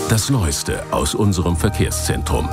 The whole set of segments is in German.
Das Neueste aus unserem Verkehrszentrum.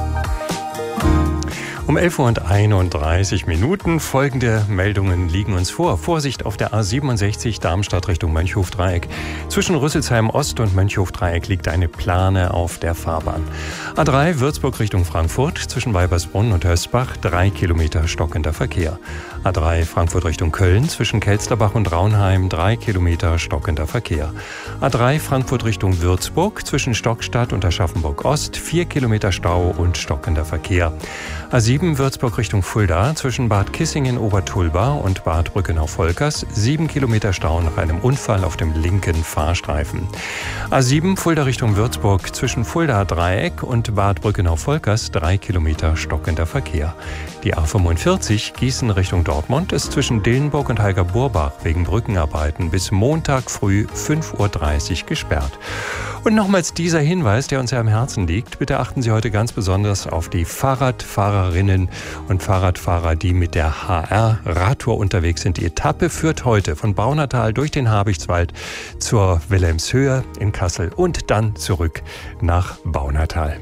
Um 11:31 Uhr folgende Meldungen liegen uns vor. Vorsicht auf der A67 Darmstadt Richtung Mönchhof-Dreieck. Zwischen Rüsselsheim Ost und Mönchhof-Dreieck liegt eine Plane auf der Fahrbahn. A3 Würzburg Richtung Frankfurt. Zwischen Weibersbrunn und Hösbach 3 Kilometer stockender Verkehr. A3 Frankfurt Richtung Köln. Zwischen Kelsterbach und Raunheim 3 Kilometer stockender Verkehr. A3 Frankfurt Richtung Würzburg. Zwischen Stockstadt und Aschaffenburg Ost 4 Kilometer Stau und stockender Verkehr. A7 Würzburg Richtung Fulda, zwischen Bad Kissingen-Obertulba und Bad Brückenau-Volkers, 7 Kilometer Stau nach einem Unfall auf dem linken Fahrstreifen. A7 Fulda Richtung Würzburg, zwischen Fulda-Dreieck und Bad Brückenau-Volkers, 3 Kilometer stockender Verkehr. Die A45 Gießen Richtung Dortmund ist zwischen Dillenburg und Heiger-Burbach wegen Brückenarbeiten bis Montag früh 5:30 Uhr gesperrt. Und nochmals dieser Hinweis, der uns ja am Herzen liegt. Bitte achten Sie heute ganz besonders auf die Fahrradfahrerinnen und Fahrradfahrer, die mit der HR-Radtour unterwegs sind. Die Etappe führt heute von Baunatal durch den Habichtswald zur Wilhelmshöhe in Kassel und dann zurück nach Baunatal.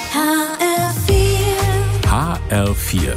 HR4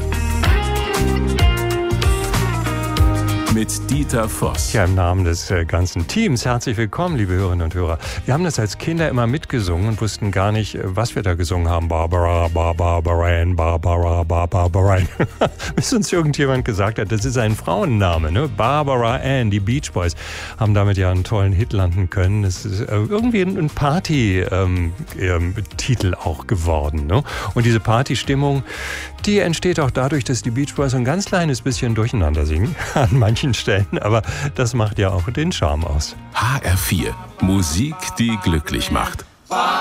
mit Dieter Voss. Ja, im Namen des ganzen Teams herzlich willkommen, liebe Hörerinnen und Hörer. Wir haben das als Kinder immer mitgesungen und wussten gar nicht, was wir da gesungen haben. Barbara, Barbara, Barbara, Barbara. Bis uns irgendjemand gesagt hat, das ist ein Frauenname, ne? Barbara Ann, die Beach Boys haben damit ja einen tollen Hit landen können. Es ist irgendwie ein Party-Titel auch geworden, ne? Und diese Partystimmung, die entsteht auch dadurch, dass die Beach Boys ein ganz kleines bisschen durcheinander singen an manchen Stellen, aber das macht ja auch den Charme aus. HR4, Musik, die glücklich macht.